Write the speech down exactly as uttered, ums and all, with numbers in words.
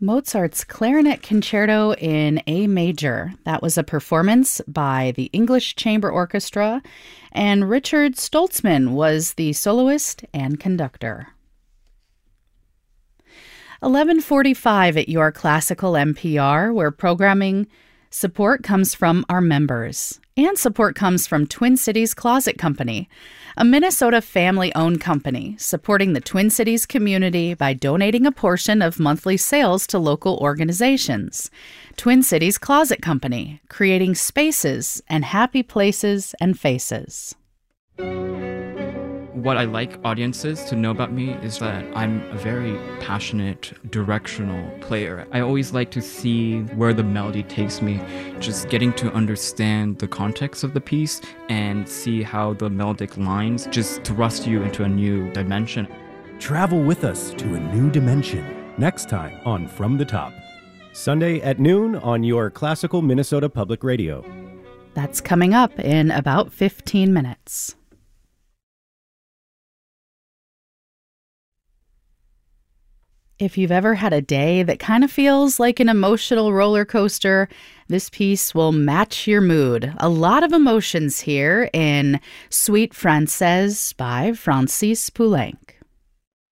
Mozart's Clarinet Concerto in A Major. That was a performance by the English Chamber Orchestra, and Richard Stoltzman was the soloist and conductor. eleven forty-five at your classical N P R, where programming support comes from our members. And support comes from Twin Cities Closet Company, a Minnesota family-owned company supporting the Twin Cities community by donating a portion of monthly sales to local organizations. Twin Cities Closet Company, creating spaces and happy places and faces. What I like audiences to know about me is that I'm a very passionate, directional player. I always like to see where the melody takes me, just getting to understand the context of the piece and see how the melodic lines just thrust you into a new dimension. Travel with us to a new dimension next time on From the Top. Sunday at noon on your classical Minnesota Public Radio. That's coming up in about fifteen minutes. If you've ever had a day that kind of feels like an emotional roller coaster, this piece will match your mood. A lot of emotions here in Suite Française by Francis Poulenc.